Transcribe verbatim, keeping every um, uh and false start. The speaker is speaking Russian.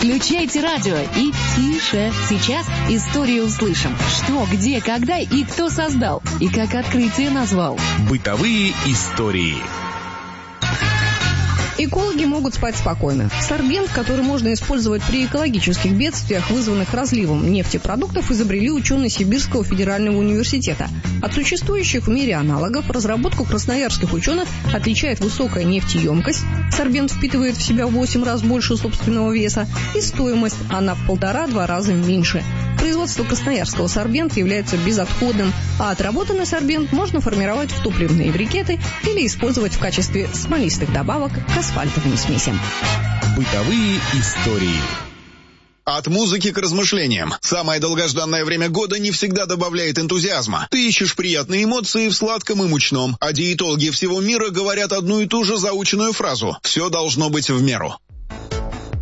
Включайте радио и тише. Сейчас историю услышим. Что, где, когда и кто создал. И как открытие назвал. Бытовые истории. Экологи могут спать спокойно. Сорбент, который можно использовать при экологических бедствиях, вызванных разливом нефтепродуктов, изобрели ученые Сибирского федерального университета. От существующих в мире аналогов разработку красноярских ученых отличает высокая нефтеемкость. Сорбент впитывает в себя в восемь раз больше собственного веса. И стоимость, она в полтора-два раза меньше. Производство красноярского сорбента является безотходным, а отработанный сорбент можно формировать в топливные брикеты или использовать в качестве смолистых добавок к асфальтовым смесям. Бытовые истории. От музыки к размышлениям. Самое долгожданное время года не всегда добавляет энтузиазма. Ты ищешь приятные эмоции в сладком и мучном. А диетологи всего мира говорят одну и ту же заученную фразу: «Все должно быть в меру».